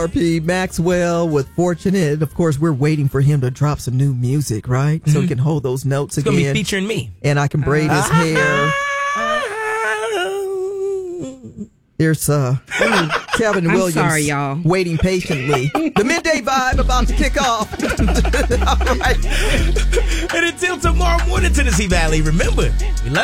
RP Maxwell with Fortunate. Of course, we're waiting for him to drop some new music, right? So he can hold those notes It's again. going to be featuring me. And I can braid his hair. Here's Kevin Williams. I'm sorry, y'all. Waiting patiently. The midday vibe about to kick off. All right. And until tomorrow morning, Tennessee Valley, remember, we love